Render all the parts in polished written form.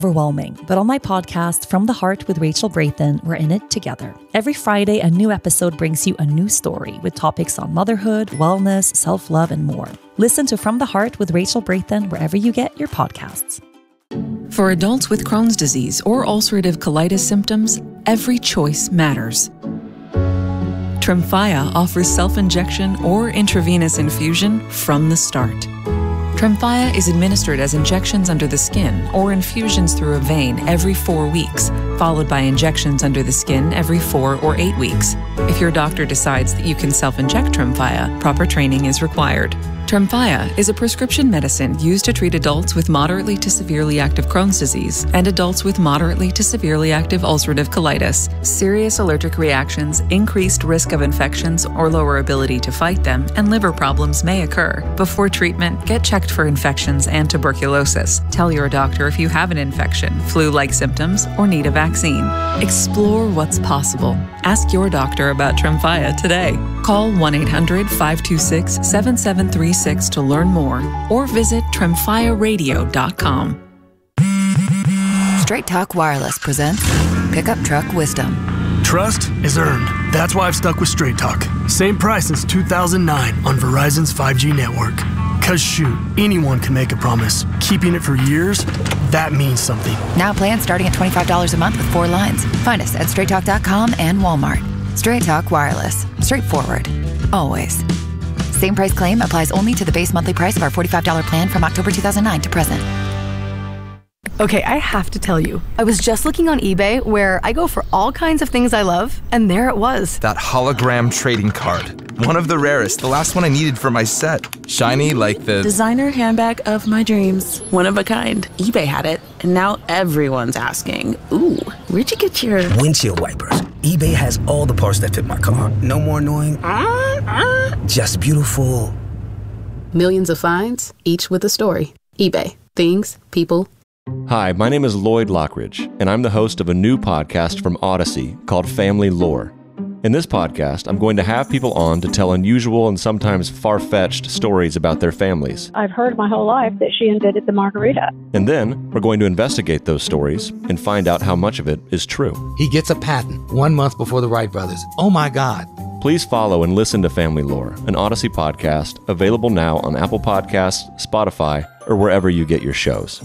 overwhelming, but on my podcast, From the Heart with Rachel Brathen, we're in it together. Every Friday, a new episode brings you a new story with topics on motherhood, wellness, self-love, and more. Listen to From the Heart with Rachel Brathen wherever you get your podcasts. For adults with Crohn's disease or ulcerative colitis symptoms, every choice matters. Tremfya offers self-injection or intravenous infusion from the start. Tremfya is administered as injections under the skin or infusions through a vein every 4 weeks, followed by injections under the skin every 4 or 8 weeks. If your doctor decides that you can self-inject Tremfya, proper training is required. Tremfya is a prescription medicine used to treat adults with moderately to severely active Crohn's disease and adults with moderately to severely active ulcerative colitis. Serious allergic reactions, increased risk of infections or lower ability to fight them, and liver problems may occur. Before treatment, get checked for infections and tuberculosis. Tell your doctor if you have an infection, flu-like symptoms, or need a vaccine. Explore what's possible. Ask your doctor about Tremfya today. Call 1-800-526-7736 to learn more or visit tremfyaradio.com. Straight Talk Wireless presents Pickup Truck Wisdom. Trust is earned. That's why I've stuck with Straight Talk. Same price since 2009 on Verizon's 5G network. Cause shoot, anyone can make a promise. Keeping it for years, that means something. Now plans starting at $25 a month with 4 lines. Find us at straighttalk.com and Walmart. Straight Talk Wireless. Straightforward. Always. Same price claim applies only to the base monthly price of our $45 plan from October 2009 to present. Okay, I have to tell you, I was just looking on eBay where I go for all kinds of things I love, and there it was. That hologram trading card. One of the rarest, the last one I needed for my set. Shiny like the designer handbag of my dreams. One of a kind. eBay had it, and now everyone's asking, ooh, where'd you get your windshield wipers? eBay has all the parts that fit my car. No more annoying. Just beautiful. Millions of finds, each with a story. eBay. Things, people. Hi, my name is Lloyd Lockridge, and I'm the host of a new podcast from Odyssey called Family Lore. In this podcast, I'm going to have people on to tell unusual and sometimes far-fetched stories about their families. I've heard my whole life that she invented the margarita. And then we're going to investigate those stories and find out how much of it is true. He gets a patent 1 month before the Wright brothers. Oh my God. Please follow and listen to Family Lore, an Odyssey podcast, available now on Apple Podcasts, Spotify, or wherever you get your shows.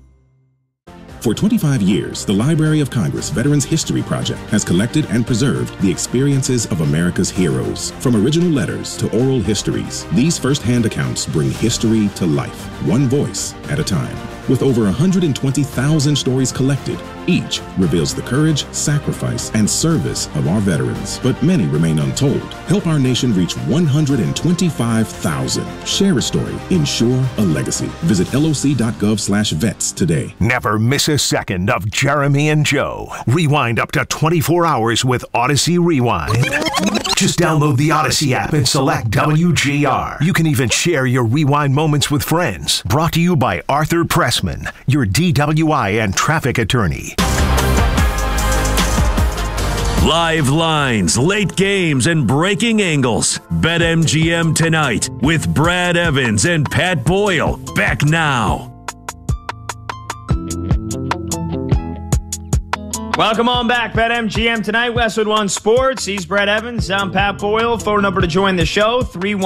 For 25 years, the Library of Congress Veterans History Project has collected and preserved the experiences of America's heroes. From original letters to oral histories, these first-hand accounts bring history to life, one voice at a time. With over 120,000 stories collected, each reveals the courage, sacrifice, and service of our veterans. But many remain untold. Help our nation reach 125,000. Share a story. Ensure a legacy. Visit loc.gov/vets today. Never miss a second of Jeremy and Joe. Rewind up to 24 hours with Odyssey Rewind. Just download the Odyssey app and select WGR. You can even share your rewind moments with friends. Brought to you by Arthur Pressman, your DWI and traffic attorney. Live lines, late games, and breaking angles. BetMGM tonight with Brad Evans and Pat Boyle. Back now. Welcome on back. BetMGM tonight, Westwood One Sports. He's Brad Evans. I'm Pat Boyle. Phone number to join the show,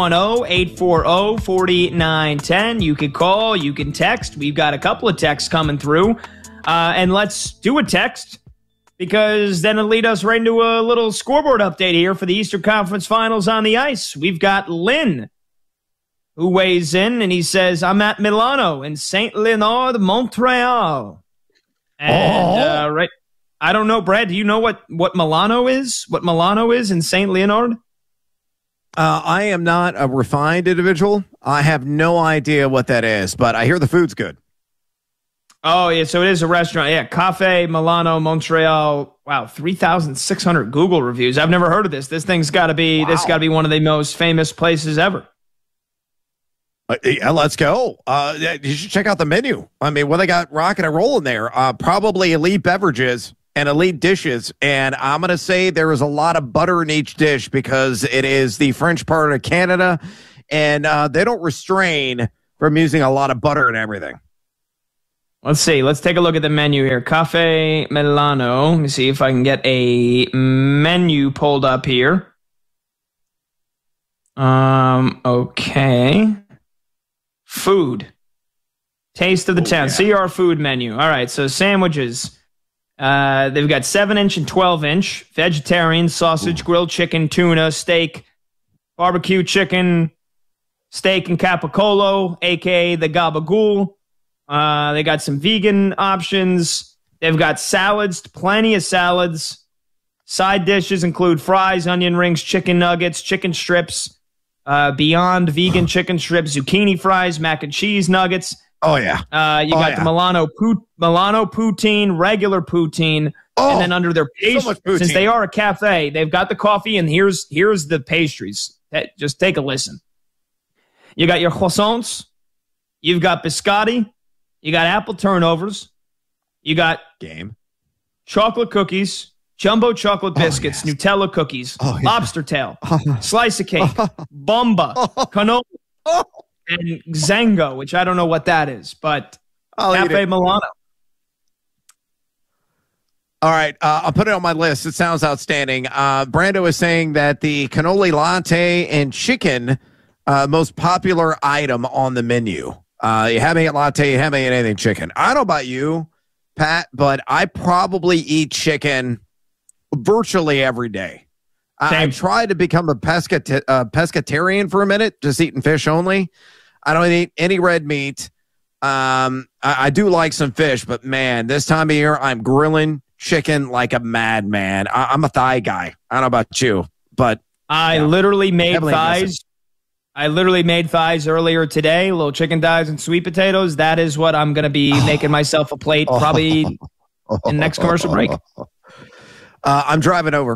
310-840-4910. You can call, you can text. We've got a couple of texts coming through. And let's do a text, because then it'll lead us right into a little scoreboard update here for the Eastern Conference Finals on the ice. We've got Lynn, who weighs in, and he says, I'm at Milano in St. Leonard, Montreal. And right, I don't know, Brad, do you know what Milano is? What Milano is in St. Leonard? I am not a refined individual. I have no idea what that is, but I hear the food's good. Oh, yeah, so it is a restaurant. Yeah, Cafe Milano, Montreal. Wow, 3,600 Google reviews. I've never heard of this. This thing's got to be one of the most famous places ever. Yeah, let's go. You should check out the menu. I mean, what they got rocking and rolling there. Probably elite beverages and elite dishes. And I'm going to say there is a lot of butter in each dish because it is the French part of Canada. And they don't restrain from using a lot of butter and everything. Let's see. Let's take a look at the menu here. Cafe Milano. Let me see if I can get a menu pulled up here. Okay. Food. Taste of the town. Yeah. See our food menu. All right, so sandwiches. They've got 7-inch and 12-inch. Vegetarian, sausage, grilled chicken, tuna, steak, barbecue chicken, steak and capicola, a.k.a. the gabagool. They got some vegan options. They've got salads, plenty of salads. Side dishes include fries, onion rings, chicken nuggets, chicken strips, Beyond vegan chicken strips, zucchini fries, mac and cheese nuggets. Oh, yeah. You got the Milano poutine, regular poutine, and then under their pastries, so since they are a cafe, they've got the coffee, and here's the pastries. Just take a listen. You got your croissants, you've got biscotti, you got apple turnovers, you got chocolate cookies, jumbo chocolate biscuits, Nutella cookies, lobster tail, slice of cake, bomba, cannoli, and Zango, which I don't know what that is, but Cafe Milano. All right, I'll put it on my list. It sounds outstanding. Brando is saying that the cannoli latte and chicken, most popular item on the menu. You have me at latte, you have me at anything chicken. I don't know about you, Pat, but I probably eat chicken virtually every day. I tried to become a pescatarian for a minute, just eating fish only. I don't eat any red meat. I do like some fish, but man, this time of year, I'm grilling chicken like a madman. I'm a thigh guy. I don't know about you, but I literally made thighs. I literally made thighs earlier today, little chicken thighs and sweet potatoes. That is what I'm going to be making myself a plate probably in the next commercial break. I'm driving over.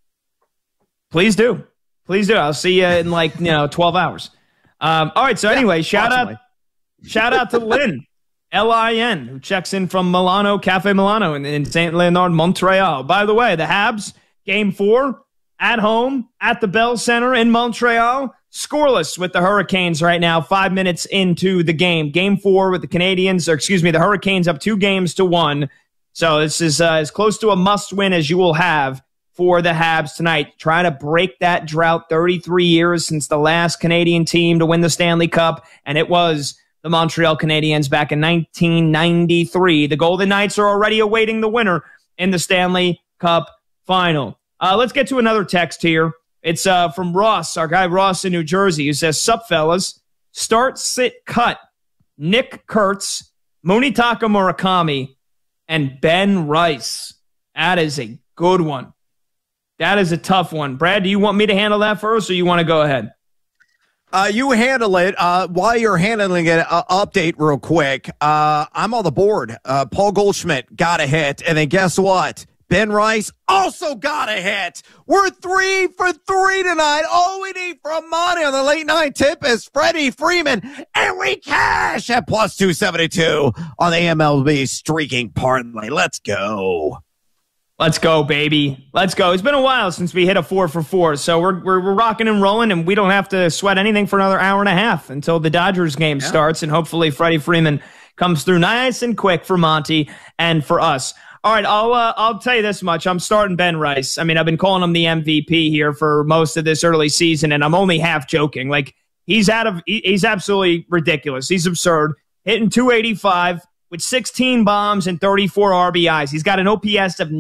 Please do. Please do. I'll see you in 12 hours. All right. So anyway, shout out to Lynn, Lin, who checks in from Milano, Cafe Milano in St. Leonard, Montreal. By the way, the Habs, Game 4, at home, at the Bell Center in Montreal, scoreless with the Hurricanes right now, 5 minutes into the game. Game 4 with the Hurricanes up 2-1. So this is as close to a must-win as you will have for the Habs tonight. Trying to break that drought, 33 years since the last Canadian team to win the Stanley Cup, and it was the Montreal Canadiens back in 1993. The Golden Knights are already awaiting the winner in the Stanley Cup final. Let's get to another text here. It's from Ross, our guy Ross in New Jersey, who says, "Sup, fellas. Start, sit, cut. Nick Kurtz, Munetaka Murakami, and Ben Rice." That is a good one. That is a tough one. Brad, do you want me to handle that first, or you want to go ahead? You handle it. While you're handling it, update real quick. I'm on the board. Paul Goldschmidt got a hit, and then guess what? Ben Rice also got a hit. We're 3 for 3 tonight. All we need from Monty on the late night tip is Freddie Freeman, and we cash at plus 272 on the MLB streaking parlay. Let's go. Let's go, baby. Let's go. It's been a while since we hit a 4 for 4, so we're rocking and rolling, and we don't have to sweat anything for another hour and a half until the Dodgers game starts, and hopefully Freddie Freeman comes through nice and quick for Monty and for us. All right, I'll tell you this much. I'm starting Ben Rice. I mean, I've been calling him the MVP here for most of this early season, and I'm only half joking. Like, he's absolutely ridiculous. He's absurd. Hitting .285 with 16 bombs and 34 RBIs. He's got an OPS of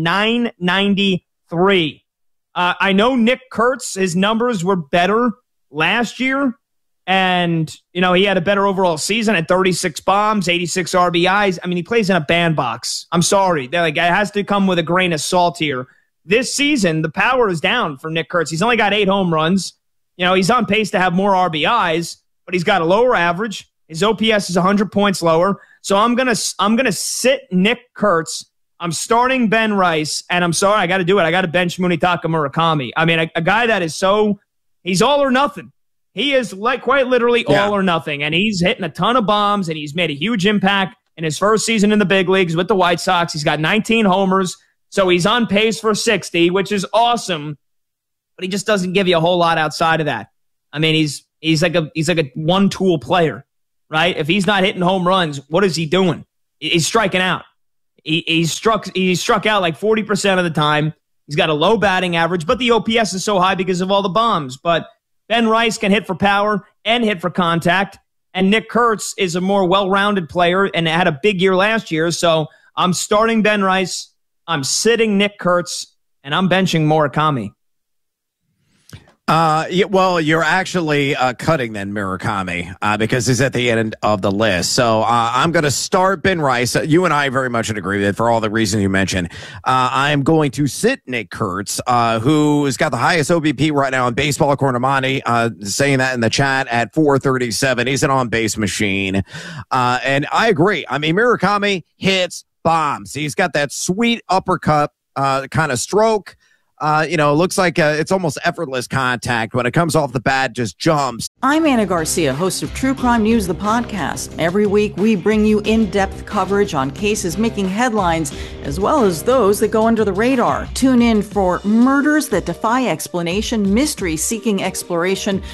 993. I know Nick Kurtz, his numbers were better last year, and, he had a better overall season at 36 bombs, 86 RBIs. I mean, he plays in a bandbox. I'm sorry. It has to come with a grain of salt here. This season, the power is down for Nick Kurtz. He's only got 8 home runs. He's on pace to have more RBIs, but he's got a lower average. His OPS is 100 points lower. So I'm gonna sit Nick Kurtz. I'm starting Ben Rice, and I'm sorry, I got to do it. I got to bench Munetaka Murakami. I mean, a guy that is he's all or nothing. He is quite literally all or nothing, and he's hitting a ton of bombs, and he's made a huge impact in his first season in the big leagues with the White Sox. He's got 19 homers, so he's on pace for 60, which is awesome, but he just doesn't give you a whole lot outside of that. I mean, he's like a one-tool player, right? If he's not hitting home runs, what is he doing? He's striking out. He struck out like 40% of the time. He's got a low batting average, but the OPS is so high because of all the bombs. But Ben Rice can hit for power and hit for contact. And Nick Kurtz is a more well-rounded player and had a big year last year. So I'm starting Ben Rice. I'm sitting Nick Kurtz, and I'm benching Murakami. Well, you're actually cutting then Murakami because he's at the end of the list. So I'm going to start Ben Rice. You and I very much agree with it for all the reasons you mentioned. I'm going to sit Nick Kurtz, who has got the highest OBP right now in baseball, according to Monty, saying that in the chat at 437. He's an on-base machine. And I agree. I mean, Murakami hits bombs. He's got that sweet uppercut kind of stroke. It looks like it's almost effortless contact. When it comes off the bat, just jumps. I'm Anna Garcia, host of True Crime News, the podcast. Every week, we bring you in-depth coverage on cases making headlines, as well as those that go under the radar. Tune in for murders that defy explanation, mystery seeking exploration,